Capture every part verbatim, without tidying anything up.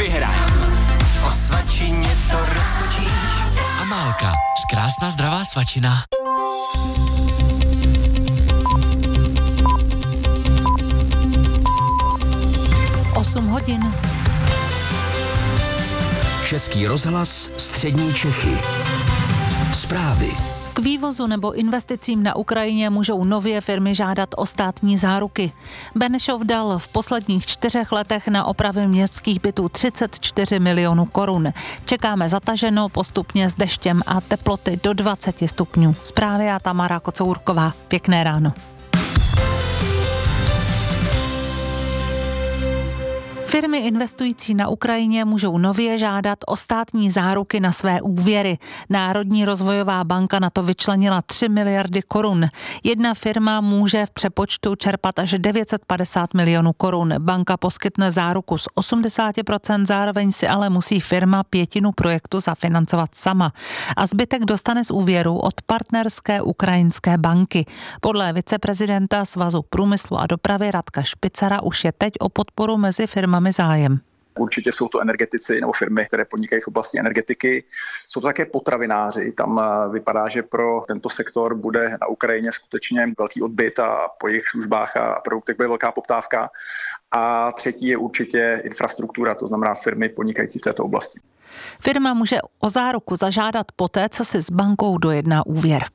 vyhraj. O svačině to roztočíš. Amálka, krásná zdravá svačina. osm hodin. Český rozhlas, střední Čechy. Zprávy. K vývozu nebo investicím na Ukrajině můžou nově firmy žádat o státní záruky. Benešov dal v posledních čtyřech letech na opravy městských bytů třicet čtyři milionů korun. Čekáme zataženo postupně s deštěm a teploty do dvacet stupňů. Zprávy a Tamara Kocourková. Pěkné ráno. Firmy investující na Ukrajině můžou nově žádat o státní záruky na své úvěry. Národní rozvojová banka na to vyčlenila tři miliardy korun. Jedna firma může v přepočtu čerpat až devět set padesát milionů korun. Banka poskytne záruku z osmdesát procent, zároveň si ale musí firma pětinu projektu zafinancovat sama. A zbytek dostane z úvěru od partnerské ukrajinské banky. Podle viceprezidenta Svazu průmyslu a dopravy Radka Špicara už je teď o podporu mezi firmami zájem. Určitě jsou to energetici nebo firmy, které podnikají v oblasti energetiky. Jsou to také potravináři. Tam vypadá, že pro tento sektor bude na Ukrajině skutečně velký odbyt a po jejich službách a produktech bude velká poptávka. A třetí je určitě infrastruktura, to znamená firmy podnikající v této oblasti. Firma může o záruku zažádat poté, co si s bankou dojedná úvěr.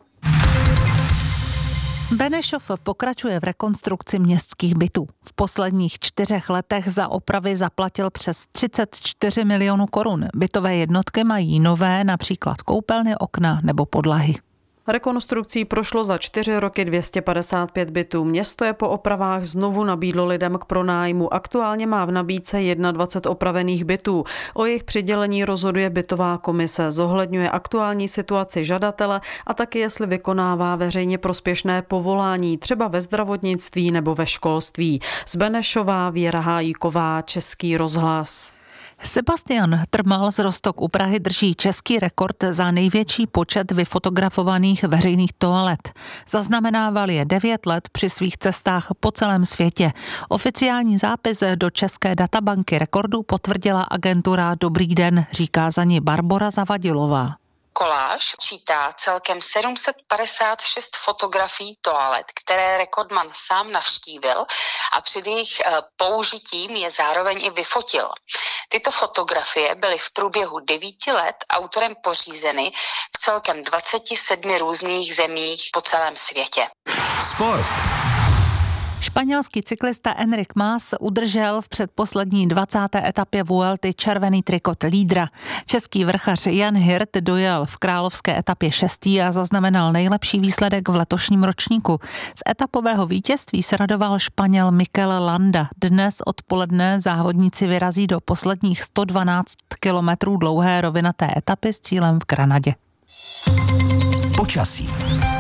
Benešov pokračuje v rekonstrukci městských bytů. V posledních čtyřech letech za opravy zaplatil přes třicet čtyři milionů korun. Bytové jednotky mají nové, například koupelny, okna nebo podlahy. Rekonstrukcí prošlo za čtyři roky dvě stě padesát pět bytů. Město je po opravách znovu nabídlo lidem k pronájmu. Aktuálně má v nabídce dvacet jedna opravených bytů. O jejich přidělení rozhoduje bytová komise. Zohledňuje aktuální situaci žadatele a taky jestli vykonává veřejně prospěšné povolání, třeba ve zdravotnictví nebo ve školství. Z Benešova Věra Hájíková, Český rozhlas. Sebastian Trmal z Roztok u Prahy drží český rekord za největší počet vyfotografovaných veřejných toalet. Zaznamenával je devět let při svých cestách po celém světě. Oficiální zápis do České databanky rekordů potvrdila agentura Dobrý den, říká za ní Barbora Zavadilová. Koláž čítá celkem sedm set padesát šest fotografií toalet, které rekordman sám navštívil a před jejich použitím je zároveň i vyfotil. Tyto fotografie byly v průběhu devíti let autorem pořízeny v celkem dvaceti sedmi různých zemích po celém světě. Sport. Španělský cyklista Enric Mas udržel v předposlední dvacáté etapě Vuelty červený trikot lídra. Český vrchař Jan Hirt dojel v královské etapě šestý a zaznamenal nejlepší výsledek v letošním ročníku. Z etapového vítězství se radoval Španěl Mikel Landa. Dnes odpoledne závodníci vyrazí do posledních sto dvanáct kilometrů dlouhé rovinaté etapy s cílem v Granadě. Počasí.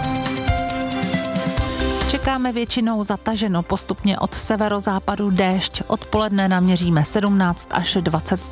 Čekáme většinou zataženo, postupně od severozápadu déšť. Odpoledne naměříme sedmnáct až dvacet